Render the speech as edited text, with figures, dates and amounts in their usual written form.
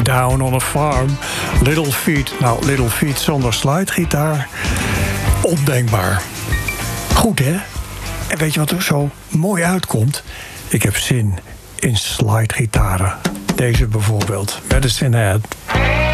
Down on a Farm. Little Feat. Nou, Little Feat zonder slidegitaar. Ondenkbaar. Goed, hè? En weet je wat er zo mooi uitkomt? Ik heb zin in slidegitaren. Deze bijvoorbeeld. Medicine Head.